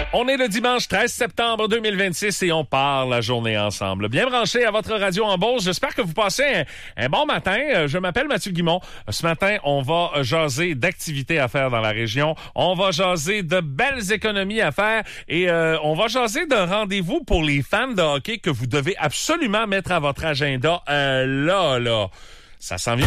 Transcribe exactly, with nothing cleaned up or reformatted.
On est le dimanche treize septembre deux mille vingt-six et on part la journée ensemble. Bien branché à votre radio en Beauce. J'espère que vous passez un, un bon matin. Je m'appelle Mathieu Guimont. Ce matin, on va jaser d'activités à faire dans la région. On va jaser de belles économies à faire et euh, on va jaser d'un rendez-vous pour les fans de hockey que vous devez absolument mettre à votre agenda. Euh, là, là, ça s'en vient.